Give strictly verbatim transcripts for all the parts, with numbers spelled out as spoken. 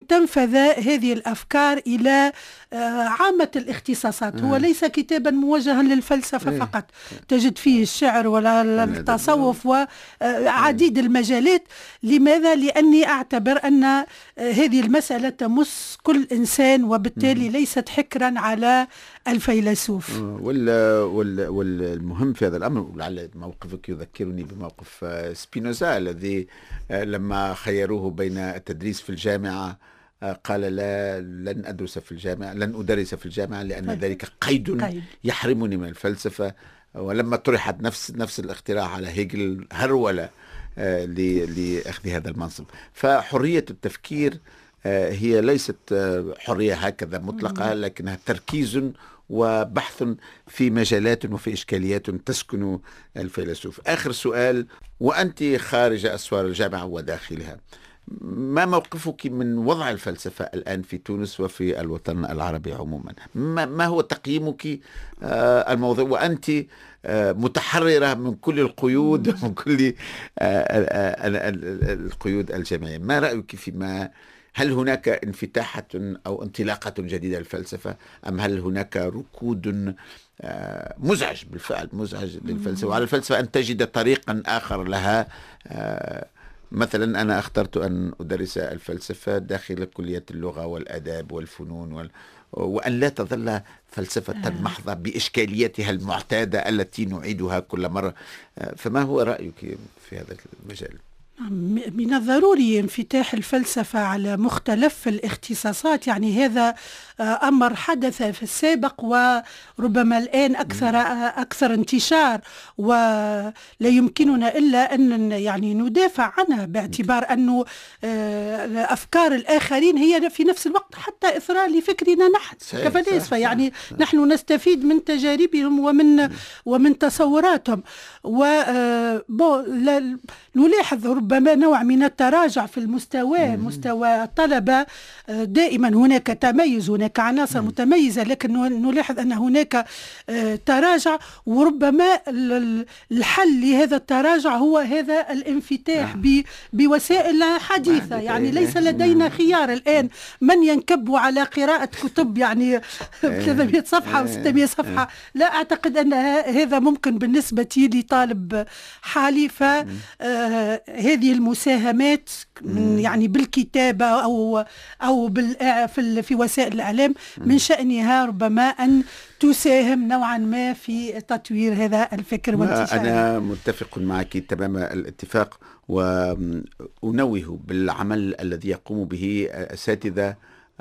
تنفذ هذه الأفكار إلى عامة الاختصاصات. هو ليس كتابا موجها للفلسفة فقط، تجد فيه الشعر ولا التصوف وعديد المجالات. لماذا؟ لأني أعتبر أن هذه المسألة تمس كل إنسان، وبالتالي ليست حكرا على الفيلسوف. والمهم في هذا الأمر، ولعل موقفك يذكرني بموقف سبينوزا الذي لما خيروه بين التدريس في الجامعة قال لا، لن أدرس في الجامعة، لن أدرس في الجامعة لأن ذلك قيد يحرمني من الفلسفة. ولما طرحت نفس نفس الاختراع على هيجل هرول لأخذ هذا المنصب. فحرية التفكير هي ليست حرية هكذا مطلقة، لكنها تركيز وبحث في مجالات وفي إشكاليات تسكن الفيلسوف. آخر سؤال، وأنت خارج أسوار الجامعة وداخلها، ما موقفك من وضع الفلسفة الآن في تونس وفي الوطن العربي عموما؟ ما هو تقييمك الموضوع وأنت متحررة من كل القيود ومن كل القيود الجامعية؟ ما رأيك فيما، هل هناك انفتاحة أو انطلاقة جديدة للفلسفة، أم هل هناك ركود مزعج بالفعل مزعج للفلسفة، وعلى الفلسفة أن تجد طريقا آخر لها؟ مثلا أنا اخترت أن أدرس الفلسفة داخل كلية اللغة والأداب والفنون وال... وأن لا تظل فلسفة محضة بإشكالياتها المعتادة التي نعيدها كل مرة. فما هو رأيك في هذا المجال؟ من الضروري انفتاح الفلسفة على مختلف الاختصاصات، يعني هذا أمر حدث في السابق وربما الآن أكثر أكثر انتشار، ولا يمكننا إلا أن يعني ندافع عنه، باعتبار أنه أفكار الآخرين هي في نفس الوقت حتى إثراء لفكرنا نحن كفلاسفة. يعني نحن نستفيد من تجاربهم ومن ومن تصوراتهم. ونلاحظ ربما نوع من التراجع في المستوى مستوى الطلبة. دائما هناك تميز، هناك عناصر متميزة، لكن نلاحظ أن هناك تراجع، وربما الحل لهذا التراجع هو هذا الانفتاح بوسائل حديثة. يعني ليس لدينا خيار الآن من ينكب على قراءة كتب يعني ثلاثمئة صفحة أو ستمئة صفحة. لا أعتقد أن هذا ممكن بالنسبة لطالب حالي. فهذه المساهمات يعني بالكتابة أو أو في في وسائل الإعلام من شأنها ربما أن تساهم نوعا ما في تطوير هذا الفكر وانتشاره. أنا متفق معك تمام الاتفاق، وأنوه بالعمل الذي يقوم به أساتذة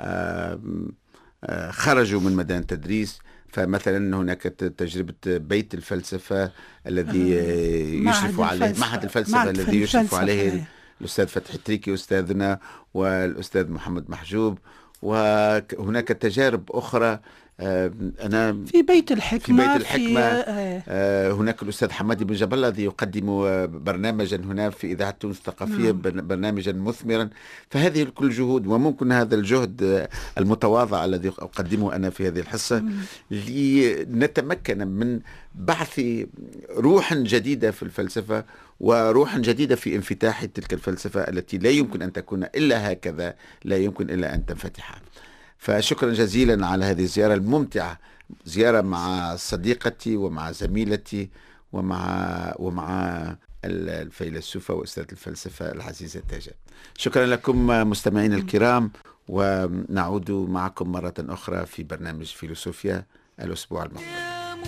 خرجوا من ميدان التدريس. فمثلا هناك تجربة بيت الفلسفة الذي يشرف عليه معهد الفلسفة الذي يشرف عليه الأستاذ فتحي التريكي أستاذنا والأستاذ محمد محجوب. وهناك تجارب أخرى. أنا في بيت الحكمة, في بيت الحكمة في هناك الأستاذ حمادي بن جبل الذي يقدم برنامجا هنا في إذاعة تونس الثقافية، برنامجا مثمرا. فهذه كل جهود، وممكن هذا الجهد المتواضع الذي أقدمه أنا في هذه الحصة لنتمكن من بعث روح جديدة في الفلسفة وروح جديدة في انفتاح تلك الفلسفة التي لا يمكن أن تكون إلا هكذا، لا يمكن إلا أن تنفتح. فشكرا جزيلا على هذه الزيارة الممتعة، زيارة مع صديقتي ومع زميلتي ومع ومع الفيلسوفة وأستاذ الفلسفة العزيزة تاجة. شكرا لكم مستمعين الكرام، ونعود معكم مرة أخرى في برنامج فيلسوفيا الأسبوع المقبل.